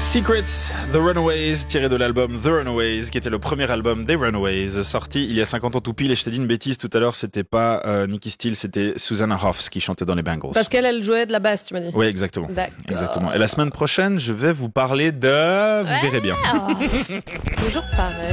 Secrets, The Runaways, tiré de l'album The Runaways, qui était le premier album des Runaways, sorti il y a 50 ans tout pile. Et je t'ai dit une bêtise tout à l'heure, c'était pas Nikki Steele, c'était Susanna Hoffs qui chantait dans les Bangles. Parce qu'elle jouait de la basse, tu m'as dit. Oui, exactement. D'accord. Exactement. Et la semaine prochaine, je vais vous parler de... Vous verrez bien. Toujours pareil.